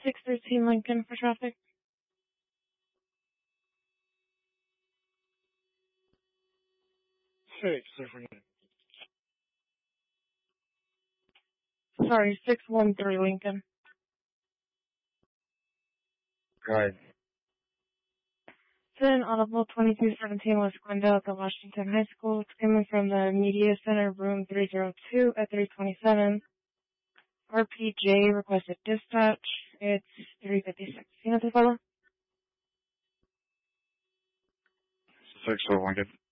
613 Lincoln for traffic. Sorry, 613 Lincoln. Go ahead. It's an audible 2217 West Glendale at the Washington High School. It's coming from the Media Center, room 302 at 327. RPJ requested dispatch. It's 356. You know the fellow? 6 Lincoln.